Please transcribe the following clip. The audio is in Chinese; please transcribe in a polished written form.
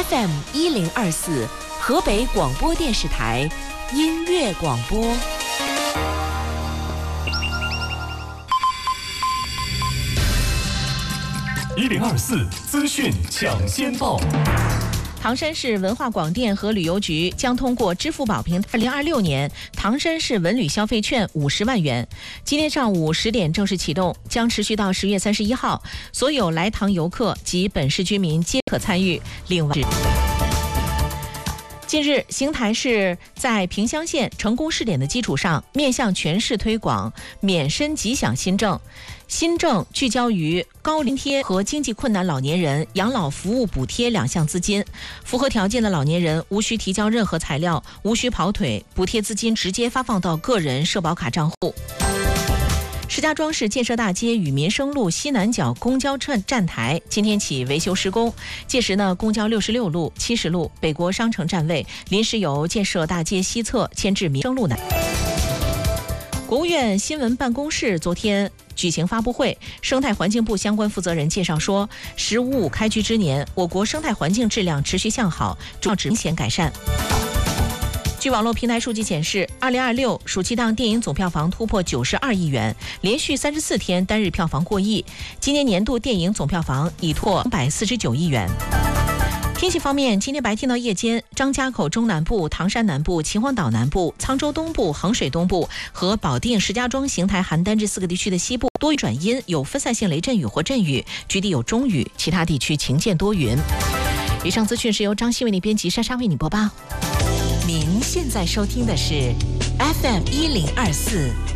FM1024河北广播电视台音乐广播。 1024资讯抢先报。 唐山市文化广电和旅游局将通过支付宝平台2026年唐山市文旅消费券50万元，今天上午10点正式启动，将持续到10月31号，所有来唐游客及本市居民皆可参与。另外，近日，邢台市在萍乡县成功试点的基础上，面向全市推广免申吉享新政。新政聚焦于高龄贴和经济困难老年人养老服务补贴2项资金，符合条件的老年人无需提交任何材料，无需跑腿，补贴资金直接发放到个人社保卡账户。石家庄市建设大街与民生路西南角公交站台今天起维修施工，届时呢，公交66路、70路、北国商城站位临时由建设大街西侧迁至民生路南。国务院新闻办公室昨天举行发布会，生态环境部相关负责人介绍说，“15+5”开局之年，我国生态环境质量持续向好，主要明显改善。据网络平台数据显示，2026暑期档电影总票房突破92亿元，连续34天单日票房过亿。今年年度电影总票房已突破249亿元。天气方面，今天白天到夜间，张家口中南部、唐山南部、秦皇岛南部、沧州东部、衡水东部和保定、石家庄、邢台、邯郸这4个地区的西部多云转阴，有分散性雷阵雨或阵雨，局地有中雨，其他地区晴间多云。以上资讯是由张希为你编辑，莎莎为你播报。 您现在收听的是 FM1024